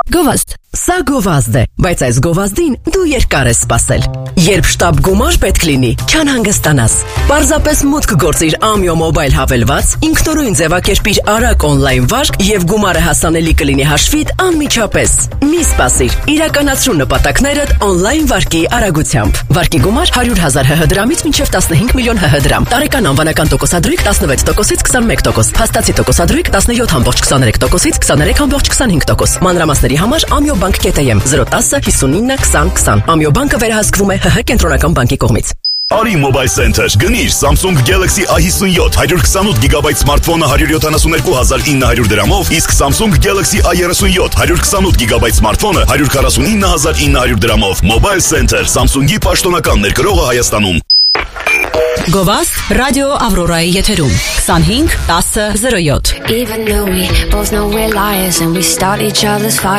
Գովազդ։ Սա գովազդ է, բայց այս գովազդին դու երկար ես սպասել։ Երբ շտապ գումար պետք լինի, չանհանգստանաս։ Պարզապես մուտք գործիր Ամյո մոբայլ հավելված, ինքնուրույն ձևակերպիր արագ օնլայն վարկ եւ գումարը հասանելի կլինի հաշվիդ անմիջապես։ Մի սպասիր, իրականացրու նպատակներդ օնլայն վարկի արագությամբ։ Վարկի գումար 100,000 ՀՀ դրամից մինչև 15 միլիոն ՀՀ դրամ։ Տարեկան անվանական տոկոսադրույք 16%-ից 21%, փաստացի տոկոսադրույք 17.23%-ից 23.25%։ Մանրամասների համար Ամյո Bank.am 010 59 20 20։ Ամյո բանկը վերահսկվում է ՀՀ կենտրոնական բանկի կողմից։ Արի Mobile Center գնիր Samsung Galaxy A57 128 GB սմարթֆոնը 172,900 դրամով, իսկ Samsung Galaxy A37 128 GB սմարթֆոնը 149,900 դրամով։ Mobile Center Samsung-ի պաշտոնական ներկրողը Հայաստանում։ Գովազդ ռադիո Ավրորայի եթերում 25 10 07։ Even though we both know we're liars and we start each other's fires.